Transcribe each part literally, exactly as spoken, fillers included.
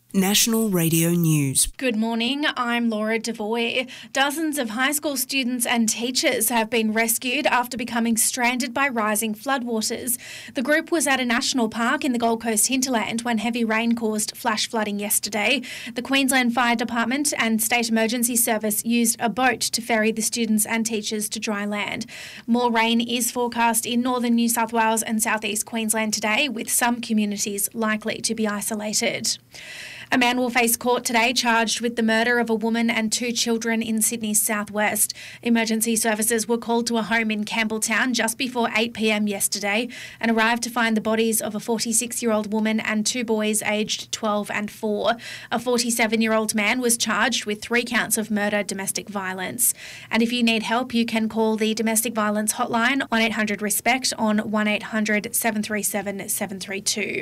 National Radio News. Good morning, I'm Laura Devoy. Dozens of high school students and teachers have been rescued after becoming stranded by rising floodwaters. The group was at a national park in the Gold Coast hinterland when heavy rain caused flash flooding yesterday. The Queensland Fire Department and State Emergency Service used a boat to ferry the students and teachers to dry land. More rain is forecast in northern New South Wales and southeast Queensland today, with some communities likely to be isolated. A man will face court today charged with the murder of a woman and two children in Sydney's southwest. Emergency services were called to a home in Campbelltown just before eight p m yesterday and arrived to find the bodies of a forty-six-year-old woman and two boys aged twelve and four. A forty-seven-year-old man was charged with three counts of murder, domestic violence. And if you need help, you can call the Domestic Violence Hotline one eight hundred RESPECT on one eight hundred seven three seven seven three two.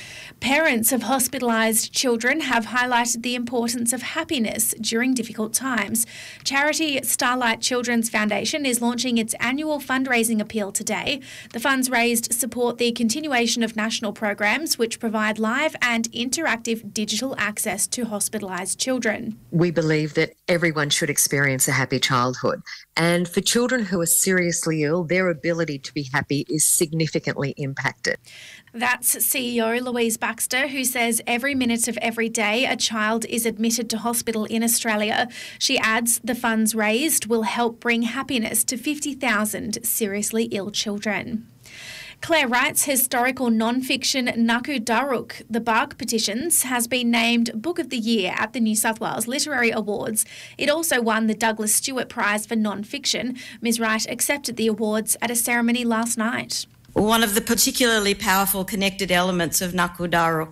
Parents of hospitalised children have highlighted the importance of happiness during difficult times. Charity Starlight Children's Foundation is launching its annual fundraising appeal today. The funds raised support the continuation of national programs which provide live and interactive digital access to hospitalised children. We believe that everyone should experience a happy childhood. And for children who are seriously ill, their ability to be happy is significantly impacted. That's C E O Louise Baxter, who says every minute of every day a child is admitted to hospital in Australia. She adds the funds raised will help bring happiness to fifty thousand seriously ill children. Claire Wright's historical non-fiction Naku Daruk, The Bark Petitions, has been named Book of the Year at the New South Wales Literary Awards. It also won the Douglas Stewart Prize for Non-Fiction. Ms Wright accepted the awards at a ceremony last night. One of the particularly powerful connected elements of Naku Daruk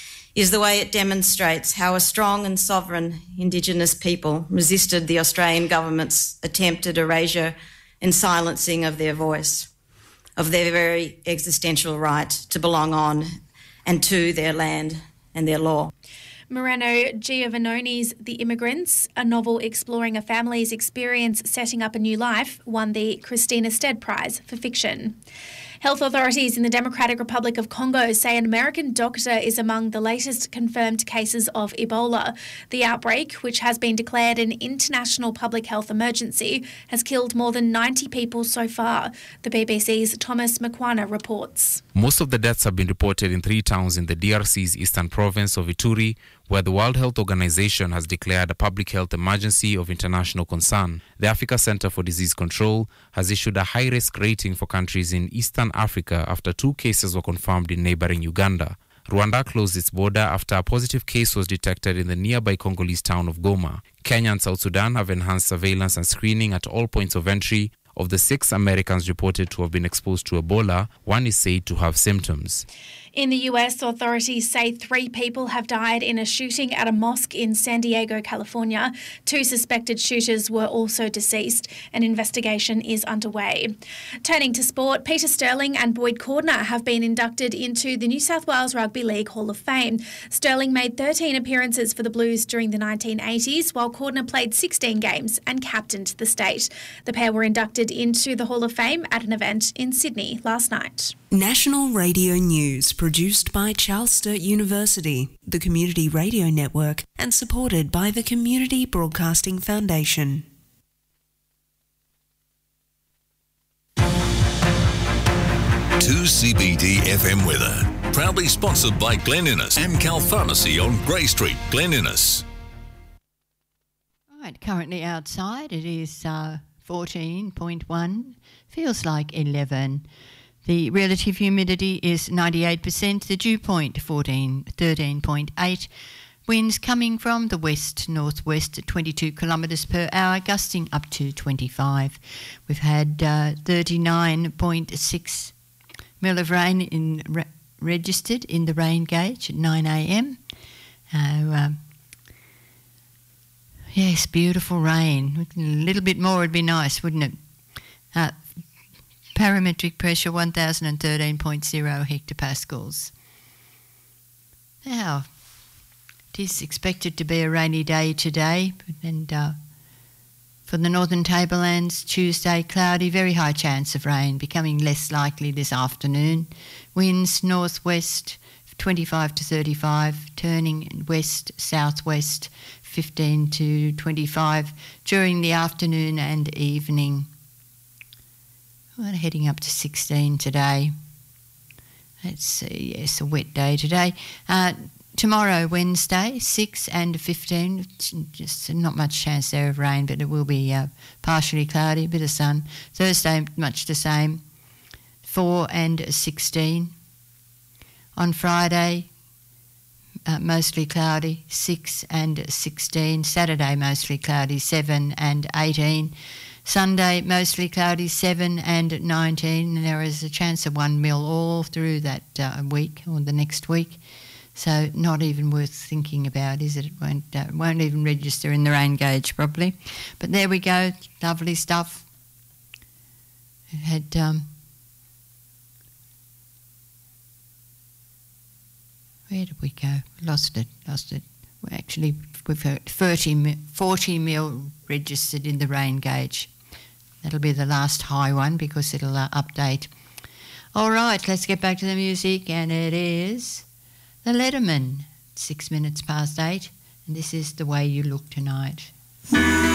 is the way it demonstrates how a strong and sovereign Indigenous people resisted the Australian government's attempted erasure and silencing of their voice, of their very existential right to belong on and to their land and their law. Moreno Giovannoni's The Immigrants, a novel exploring a family's experience setting up a new life, won the Christina Stead Prize for Fiction. Health authorities in the Democratic Republic of Congo say an American doctor is among the latest confirmed cases of Ebola. The outbreak, which has been declared an international public health emergency, has killed more than ninety people so far. The B B C's Thomas Mkwana reports. Most of the deaths have been reported in three towns in the D R C's eastern province of Ituri, where the World Health Organization has declared a public health emergency of international concern. The Africa Center for Disease Control has issued a high-risk rating for countries in Eastern Africa after two cases were confirmed in neighboring Uganda. Rwanda closed its border after a positive case was detected in the nearby Congolese town of Goma. Kenya and South Sudan have enhanced surveillance and screening at all points of entry. Of the six Americans reported to have been exposed to Ebola, one is said to have symptoms. In the U S, authorities say three people have died in a shooting at a mosque in San Diego, California. Two suspected shooters were also deceased. An investigation is underway. Turning to sport, Peter Sterling and Boyd Cordner have been inducted into the New South Wales Rugby League Hall of Fame. Sterling made thirteen appearances for the Blues during the nineteen eighties, while Cordner played sixteen games and captained the state. The pair were inducted into the Hall of Fame at an event in Sydney last night. National Radio News, produced by Charles Sturt University, the Community Radio Network, and supported by the Community Broadcasting Foundation. two C B D F M weather, proudly sponsored by Glen Innes, Amcal Pharmacy on Grey Street, Glen Innes. Right, currently outside it is uh, fourteen point one, feels like eleven. The relative humidity is ninety-eight percent, the dew point fourteen, thirteen point eight. Winds coming from the west-northwest at twenty-two kilometres per hour, gusting up to twenty-five. We've had uh, thirty-nine point six mil of rain in, re- registered in the rain gauge at nine a m. Uh, um, yes, beautiful rain. A little bit more would be nice, wouldn't it? Uh, Parametric pressure one thousand thirteen point zero hectopascals. Now, it is expected to be a rainy day today, and uh, for the northern tablelands, Tuesday cloudy, very high chance of rain, becoming less likely this afternoon. Winds northwest twenty-five to thirty-five, turning west, southwest, fifteen to twenty-five during the afternoon and evening. We're heading up to sixteen today. Let's see, yes, a wet day today. Uh, tomorrow, Wednesday, six and fifteen, just not much chance there of rain, but it will be uh, partially cloudy, a bit of sun. Thursday, much the same, four and sixteen. On Friday, uh, mostly cloudy, six and sixteen. Saturday, mostly cloudy, seven and eighteen. Sunday, mostly cloudy, seven and nineteen. There is a chance of one mil all through that uh, week or the next week. So not even worth thinking about, is it? It won't, uh, won't even register in the rain gauge probably. But there we go, lovely stuff. We've had... Um, where did we go? Lost it, lost it. We actually, we've heard forty mil registered in the rain gauge. That'll be the last high one because it'll uh, update. All right, let's get back to the music, and it is the Letterman, six minutes past eight, and this is The Way You Look Tonight.